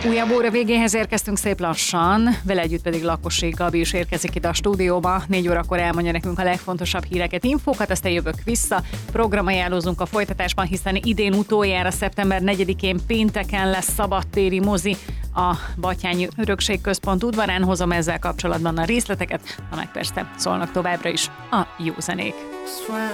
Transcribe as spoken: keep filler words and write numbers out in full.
Újabb óra végéhez érkeztünk szép lassan, vele együtt pedig Lakosi Gabi is érkezik ide a stúdióba. Négy órakor elmondja nekünk a legfontosabb híreket, infókat, aztán jövök vissza. Programajánlózunk a folytatásban, hiszen idén utoljára szeptember negyedikén pénteken lesz szabadtéri mozi a Batthyány Örökségközpont udvarán. Hozom ezzel kapcsolatban a részleteket, ha meg persze szólnak továbbra is a jó zenék.